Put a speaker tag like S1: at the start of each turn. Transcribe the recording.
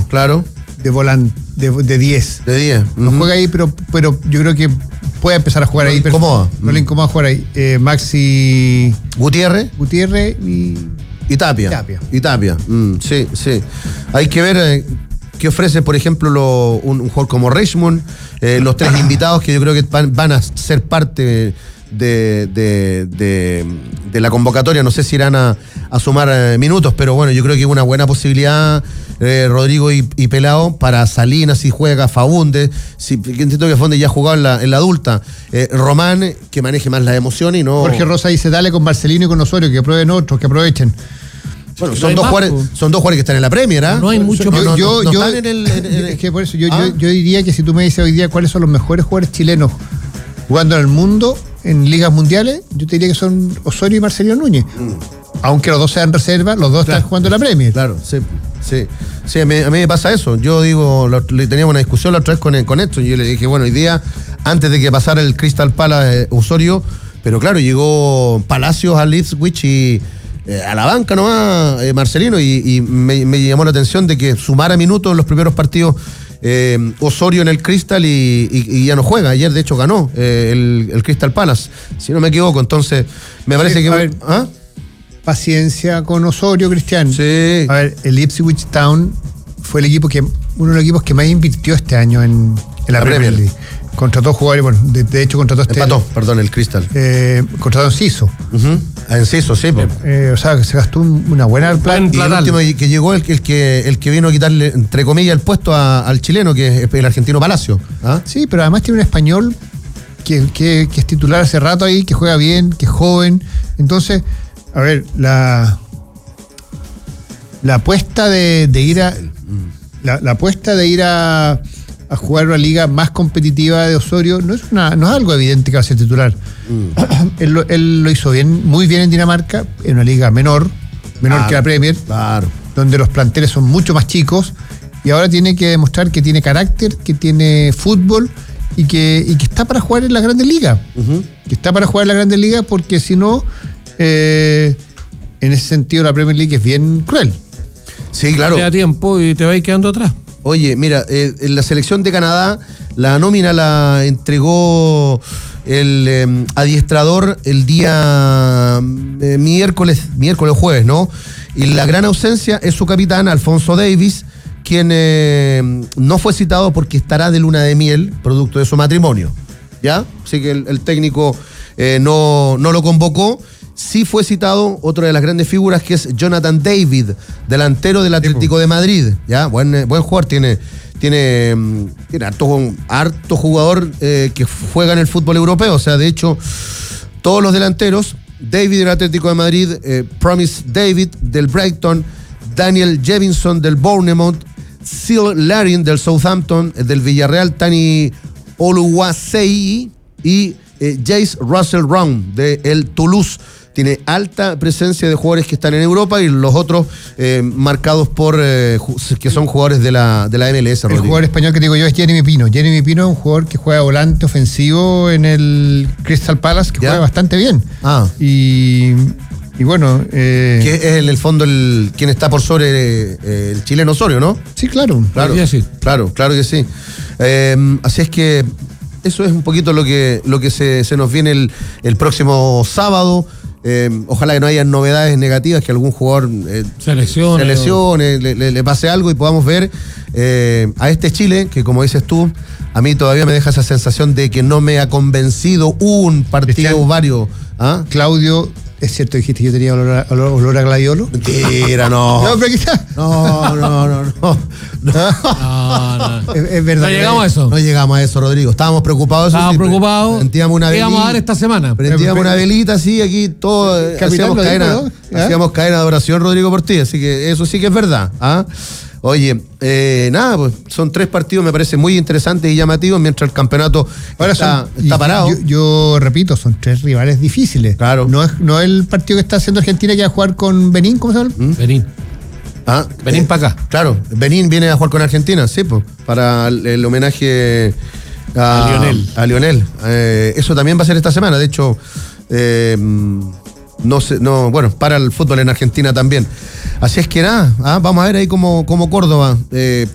S1: Claro.
S2: De volante, de 10.
S1: De 10.
S2: No juega ahí, pero yo creo que puede empezar a jugar ahí.
S1: Incomoda.
S2: No le incomoda jugar ahí. Maxi
S1: Gutiérrez
S2: y
S1: Tapia. Sí. Hay que ver qué ofrece, por ejemplo, un jugador como Richmond, los tres invitados que yo creo que van a ser parte de la convocatoria. No sé si irán a sumar minutos, pero bueno, yo creo que es una buena posibilidad, Rodrigo y Pelao, para Salinas si juega, Faúndez, entiendo que Faúndez ya ha jugado en la adulta, Román, que maneje más las emociones y no...
S2: Jorge Rosa dice, dale con Marcelino y con Osorio, que prueben otros, que aprovechen.
S1: Bueno, son dos jugadores que están en la Premier, ¿ah?
S3: No hay mucho más.
S2: Es que por eso yo diría que si tú me dices hoy día cuáles son los mejores jugadores chilenos jugando en el mundo, en ligas mundiales, yo te diría que son Osorio y Marcelino Núñez. Aunque los dos sean reservas, los dos están jugando en la Premier.
S1: Claro, sí, a mí me pasa eso. Yo digo, teníamos una discusión la otra vez con esto, y yo le dije, bueno, hoy día, antes de que pasara el Crystal Palace, Osorio, pero claro, llegó Palacios al Ipswich y a la banca nomás, Marcelino, y me llamó la atención de que sumara minutos en los primeros partidos Osorio en el Crystal y ya no juega. Ayer de hecho ganó el Crystal Palace, si no me equivoco. Entonces me parece que...
S2: ver, paciencia con Osorio, Cristian.
S1: Sí.
S2: A ver, el Ipswich Town fue uno de los equipos que más invirtió este año en la Premier League. Contrató jugadores, bueno, de hecho contrató
S1: el Crystal.
S2: Contrató a Enciso.
S1: A Enciso, sí.
S2: O sea, que se gastó una buena plata.
S1: Y el último que llegó el que vino a quitarle, entre comillas, el puesto al chileno, que es el argentino Palacio.
S2: Sí, pero además tiene un español que es titular hace rato ahí, que juega bien, que es joven. Entonces, a ver, la apuesta de ir a... La apuesta de ir a jugar una liga más competitiva de Osorio no es algo evidente que va a ser titular. Él lo hizo muy bien en Dinamarca, en una liga menor que la Premier, donde los planteles son mucho más chicos, y ahora tiene que demostrar que tiene carácter, que tiene fútbol y que está para jugar en la Grandes Ligas. Que está para jugar en la Grandes Ligas, porque si no, en ese sentido la Premier League es bien cruel.
S1: Sí, claro.
S3: Te da tiempo y te vas quedando atrás.
S1: Oye, mira, en la selección de Canadá, la nómina la entregó el adiestrador el día miércoles o jueves, ¿no? Y la gran ausencia es su capitán, Alfonso Davies, quien no fue citado porque estará de luna de miel, producto de su matrimonio, ¿ya? Así que el técnico no lo convocó. Sí fue citado otra de las grandes figuras, que es Jonathan David, delantero del Atlético de Madrid. ¿Ya? Buen jugador, tiene harto jugador que juega en el fútbol europeo. O sea, de hecho, todos los delanteros, David del Atlético de Madrid, Promise David del Brighton, Daniel Jevinson del Bournemouth, Sil Larin del Southampton, del Villarreal, Tani Oluwasei y Jace Russell Round del Toulouse. Tiene alta presencia de jugadores que están en Europa, y los otros marcados por que son jugadores de la MLS.
S2: El jugador español que digo yo es Jeremy Pino. Jeremy Pino es un jugador que juega volante ofensivo en el Crystal Palace, que juega bastante bien. Y bueno...
S1: que es en el fondo quien está por sobre el chileno Osorio, ¿no?
S2: Sí, claro.
S1: Claro que sí. Así es que eso es un poquito lo que se nos viene el próximo sábado. Ojalá que no haya novedades negativas, que algún jugador se lesione, le pase algo, y podamos ver a este Chile, que como dices tú, a mí todavía me deja esa sensación de que no me ha convencido un partido o varios.
S2: Claudio, ¿es cierto que dijiste que yo tenía olor a gladiolo?
S1: Mentira, no.
S2: No, pero quizás.
S1: No.
S2: Es verdad.
S3: No llegamos a eso.
S1: No llegamos a eso, Rodrigo. Estábamos preocupados.
S3: Prendíamos una velita. ¿Qué vamos a dar esta semana?
S1: Prendíamos una velita, así, aquí todo. Hacíamos cadena de oración, Rodrigo, por ti. Así que eso sí que es verdad. Oye, nada, pues son 3 partidos, me parece muy interesantes y llamativos, mientras el campeonato está parado.
S2: Yo repito, son 3 rivales difíciles.
S1: Claro.
S2: No es el partido que está haciendo Argentina, que va a jugar con Benín, ¿cómo se llama?
S3: Benín. Benín para acá.
S1: Claro, Benín viene a jugar con Argentina, sí, pues, para el homenaje a Lionel. Eso también va a ser esta semana, de hecho, para el fútbol en Argentina también. Así es que nada, vamos a ver ahí cómo Córdoba